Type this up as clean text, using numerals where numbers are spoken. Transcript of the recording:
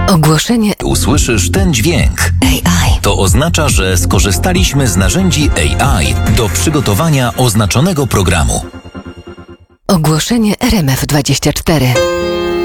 Ogłoszenie. Usłyszysz ten dźwięk. AI. To oznacza, że skorzystaliśmy z narzędzi AI do przygotowania oznaczonego programu. Ogłoszenie RMF24.